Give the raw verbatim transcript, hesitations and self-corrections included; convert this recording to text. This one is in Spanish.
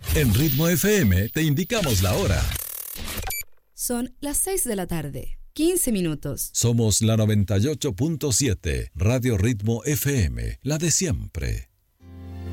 En Ritmo F M te indicamos la hora. Son las seis de la tarde, quince minutos. Somos la noventa y ocho punto siete, Radio Ritmo F M, la de siempre.